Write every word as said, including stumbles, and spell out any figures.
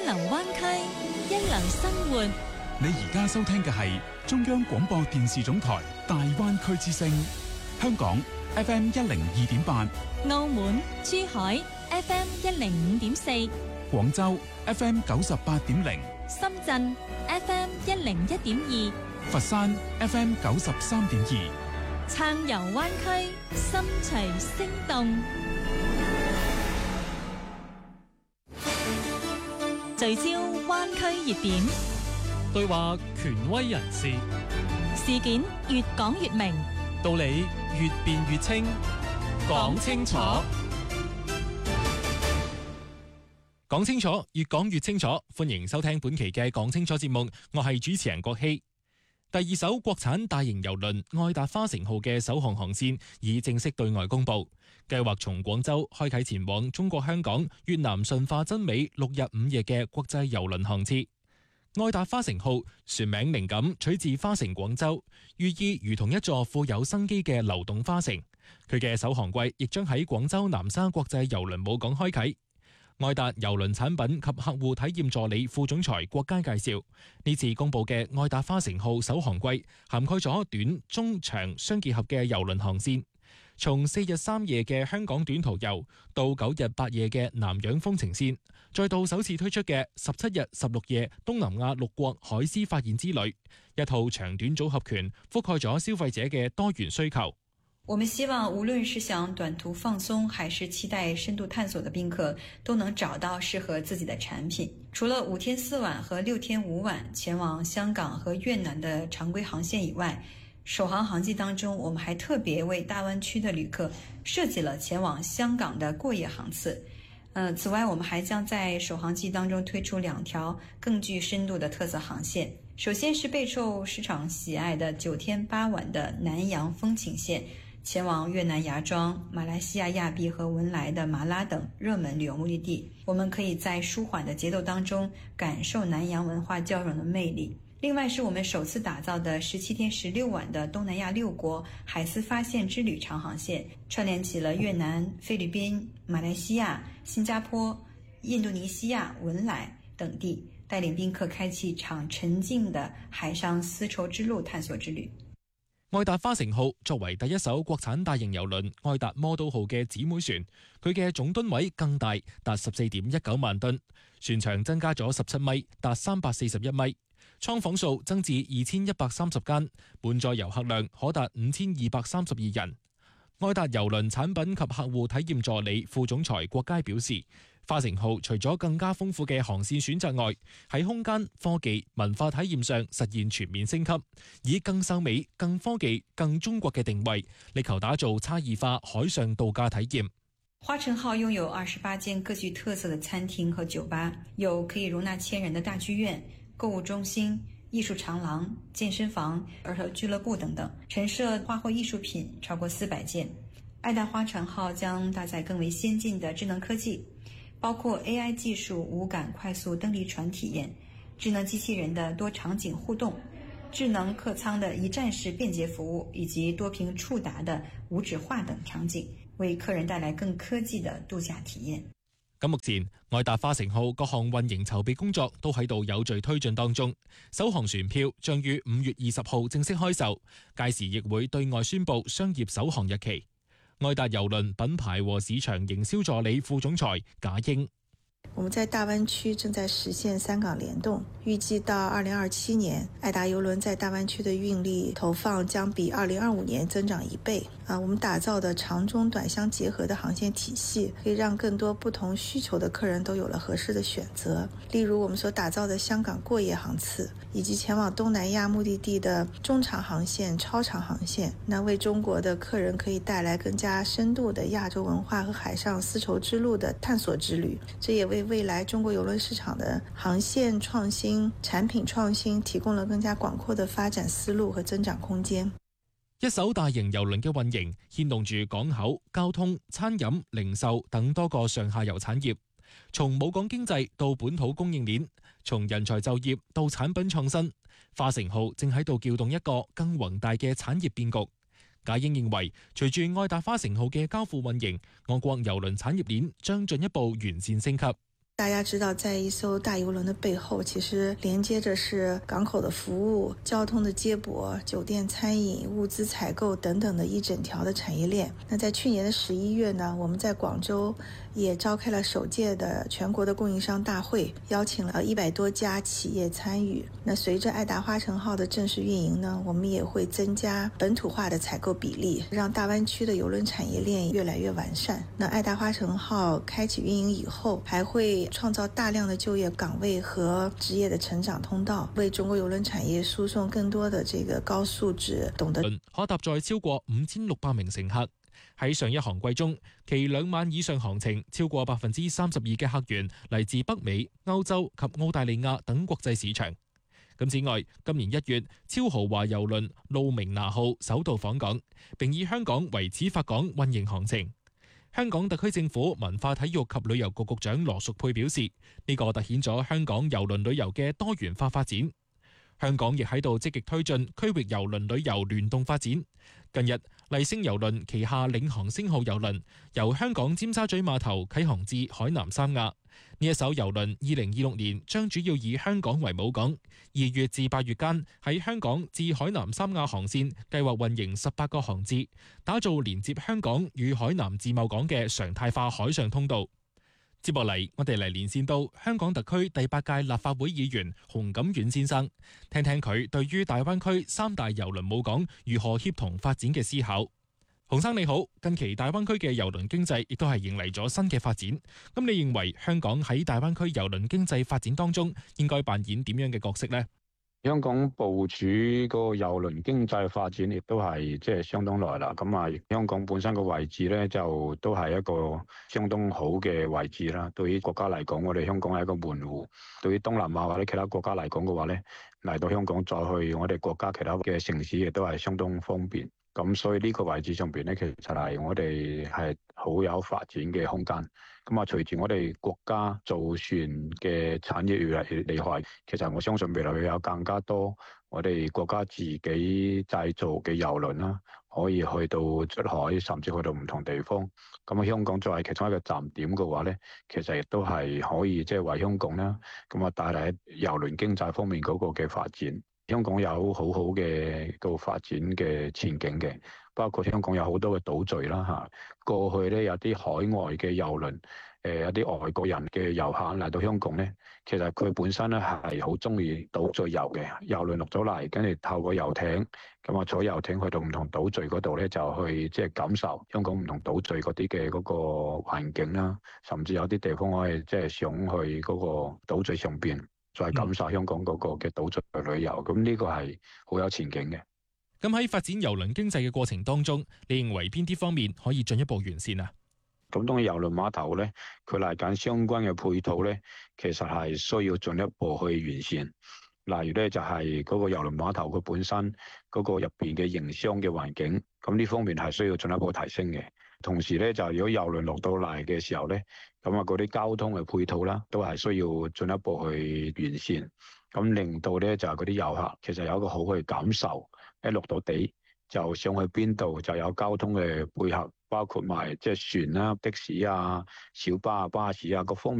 流灣區，一流生活。 你而家收聽嘅係中央廣播電視總台大灣區之聲，香港 F M 一零二點八， 澳門、珠海 F M 一零五點四， 廣州 F M 九十八點零， 深圳 F M 一零一點二， 佛山 F M 九十三點二， 暢遊灣區，心隨聲動。聚焦灣區熱點， 對話權威人士， 事件越講越明， 道理越辯越清，講清楚，講清楚，越講越清楚。歡迎收聽本期嘅講清楚節目，我係主持人郭希。第二艘國產大型郵輪愛達花城號嘅首航航線已正式對外公布，計劃從廣州開啟前往中國香港、越南順化真美六日五夜嘅國際郵輪航次。愛達花城號船名靈感取自花城廣州，寓意如同一座富有生機嘅流動花城。佢嘅首航季亦將喺廣州南沙國際郵輪母港開啟。愛達郵輪產品及客戶體驗助理副總裁郭佳介紹，呢次公布嘅愛達花城號首航季涵蓋咗短、中、長相結合嘅郵輪航線，從四日三夜嘅香港短途遊到九日八夜嘅南洋風情線，再到首次推出嘅十七日十六夜東南亞六國海獅發現之旅，一套長短組合拳覆蓋咗消費者嘅多元需求。 我們希望無論是想短途放鬆還是期待深度探索的賓客都能找到適合自己的產品。除了五天四晚和六天五晚前往香港和越南的常規航線以外，首航航季當中我們還特別為大灣區的旅客設計了前往香港的過夜航次。呃，此外我們還將在首航季當中推出兩條更具深度的特色航線。首先是備受市場喜愛的九天八晚的南洋風情線，前往越南芽莊、馬來西亞亞庇和文萊的馬拉等熱門旅遊目的地，我們可以在舒緩的節奏當中感受南洋文化交融的魅力。另外是我們首次打造的十七天十六晚的東南亞六國海絲發現之旅長航線，串聯起了越南、菲律賓、馬來西亞、新加坡、印度尼西亞、文萊等地，帶領賓客開啟場沉靜的海上絲綢之路探索之旅。 愛達花城號作為第一艘國產大型郵輪愛達魔都號嘅姊妹船，佢嘅總噸位更大，達十四點一九萬噸，船長增加咗十七米，達三百四十一米，艙房數增至二千一百三十間，滿載遊客量可達五千二百三十二人。愛達郵輪產品及客戶體驗助理副總裁郭佳表示，花城號除咗更加豐富嘅航線選擇外，喺空間、科技、文化體驗上實現全面升級，以更秀美、更科技、更中國嘅定位，力求打造差異化海上度假體驗。 花城號擁有二十八間各具特色的餐廳和酒吧，有可以容納千人的大劇院、購物中心、藝術長廊、健身房、兒童俱樂部等等，陳設花卉藝術品超過四百件。愛達花城號將搭載更為先進的智能科技，包括 A I 技術無感快速登陸船體驗、智能機器人的多場景互動、智能客艙的一站式便捷服務，以及多屏觸達的無紙化等場景，為客人帶來更科技的度假體驗。 咁目前愛達花城號各項運營籌備工作都喺度有序推進當中，首航船票將於五月二十號正式開售，屆時亦會對外宣布商業首航日期。愛達郵輪品牌和市場營銷助理副總裁賈英。 我們在大灣區正在實現三港聯動，預計到二零二七年，愛達郵輪在大灣區的運力投放將比二零二五年增長一倍。啊，我們打造的長中短相結合的航線體系，可以讓更多不同需求的客人都有了合適的選擇。例如，我們所打造的香港過夜航次，以及前往東南亞目的地的中長航線、超長航線，那為中國的客人可以帶來更加深度的亞洲文化和海上絲綢之路的探索之旅。這也為未來中國郵輪市場的航線創新、產品創新提供了更加廣闊的發展思路和增長空間。 一艘大型郵輪嘅運營牽動住港口、交通、餐飲、零售等多個上下游產業，從母港經濟到本土供應鏈，從人才就業到產品創新，花城號正喺度撬動一個更宏大嘅產業變局。賈英認為，隨住愛達花城號嘅交付運營，我國郵輪產業鏈將進一步完善升級。 大家知道，在一艘大郵輪的背後，其實連接着是港口的服務、交通的接駁、酒店餐飲、物資採購等等的一整條的產業鏈。那在去年的十一月呢，我們在廣州也召開了首屆的全國的供應商大會，邀請了一百多家企業參與。那隨着愛達花城號的正式運營呢，我們也會增加本土化的採購比例，讓大灣區的郵輪產業鏈越來越完善。那愛達花城號開啟運營以後，還會創造大量的就業崗位和職業的成長通道，為中國郵輪產業輸送更多的這個高素質、懂得可搭載超過五千六百名乘客。喺上一航季中，其兩晚以上航程超過百分之三十二嘅客源嚟自北美、歐洲及澳大利亞等國際市場。咁此外，今年一月，超豪華郵輪路明拿號首度訪港，並以香港為始發港運營航程。香港特區政府文化體育及旅遊局局長羅淑佩表示，呢個凸顯咗香港郵輪旅遊嘅多元化發展。香港亦喺度積極推進區域郵輪旅遊聯動發展。近日，麗星郵輪旗下領航星號郵輪由香港尖沙咀碼頭啟航至海南三亞。呢一艘郵輪二零二六年將主要以香港為母港，二月至八月間喺香港至海南三亞航線計劃運營十八個航次，打造連接香港與海南自貿港嘅常態化海上通道。接落嚟，我哋嚟連線到香港特區第八屆立法會議員洪錦遠先生，聽聽佢對於大灣區三大郵輪母港如何協同發展嘅思考。洪生你好，近期大灣區嘅郵輪經濟亦都係迎嚟咗新嘅發展。咁你認為香港喺大灣區郵輪經濟發展當中應該扮演點樣嘅角色呢？ 香港部署個郵輪經濟發展亦都係即係相當耐啦。咁啊，香港本身個位置咧就都係一個相當好嘅位置啦。對於國家嚟講，我哋香港係一個門戶。對於東南亞或者其他國家嚟講嘅話咧，嚟到香港再去我哋國家其他嘅城市亦都係相當方便。咁所以呢個位置上邊咧，其實係我哋係好有發展嘅空間。咁啊，隨住我哋國家造船嘅產業越嚟越厲害，其實我相信未來會有更加多我哋國家自己製造嘅郵輪啦，可以去到出海，甚至去到唔同地方。咁啊，香港作為其中一個站點嘅話咧，其實亦都係可以即係為香港啦，咁啊帶嚟郵輪經濟方面嗰個嘅發展。香港有好好嘅個發展嘅前景嘅，包括香港有好多嘅島嶼啦嚇。過去咧有啲海外嘅郵輪，誒有啲外國人嘅遊客嚟到香港咧，其實佢本身咧係好中意島嶼遊嘅。郵輪落咗嚟，跟住透過遊艇，咁啊坐遊艇去到唔同島嶼嗰度咧，就去即係感受香港唔同島嶼嗰啲嘅嗰個環境啦，甚至有啲地方可以即係想去嗰個島嶼上邊。再感受香港嗰個嘅島嶼旅遊，咁呢個係好有前景嘅。 咁喺發展郵輪經濟嘅過程當中，你認為邊啲方面可以進一步完善啊？ 咁當然郵輪碼頭咧，佢嚟緊相關嘅配套咧，其實係需要進一步去完善。例如咧，就係嗰個郵輪碼頭佢本身嗰個入邊嘅營商嘅環境，咁呢方面係需要進一步提升嘅。同時咧，就如果郵輪落到嚟嘅時候咧，咁啊嗰啲交通嘅配套啦，都係需要進一步去完善，咁令到咧就係嗰啲遊客其實有一個好嘅感受，一落到地就想去邊度就有交通嘅配合，包括埋即係船啦、的士啊、小巴啊、巴士啊各方面。